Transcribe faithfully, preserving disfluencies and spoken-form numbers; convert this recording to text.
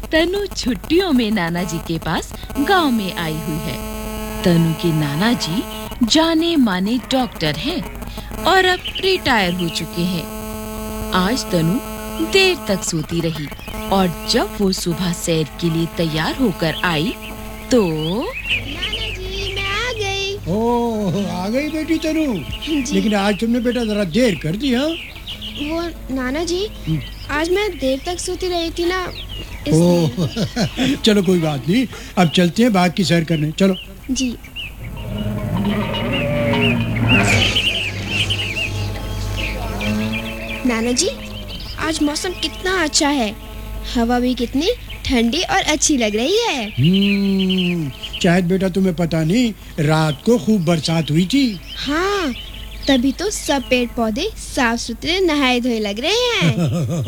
तनु छुट्टियों में नाना जी के पास गांव में आई हुई है। तनु के नाना जी जाने माने डॉक्टर हैं और अब रिटायर हो चुके हैं। आज तनु देर तक सोती रही और जब वो सुबह सैर के लिए तैयार होकर आई तो नाना जी, मैं आ गई। ओह, आ गई बेटी तनु। लेकिन आज तुमने बेटा जरा देर कर दी। हाँ, वो नाना जी, आज मैं देर तक सोती रही थी ना, ओह चलो कोई बात नहीं, अब चलते हैं बाग की सैर करने। चलो जी। नाना जी, आज मौसम कितना अच्छा है, हवा भी कितनी ठंडी और अच्छी लग रही है। हम्म, शायद बेटा तुम्हें पता नहीं, रात को खूब बरसात हुई थी। हाँ, तभी तो सब पेड़ पौधे साफ सुथरे नहाए धोए लग रहे हैं।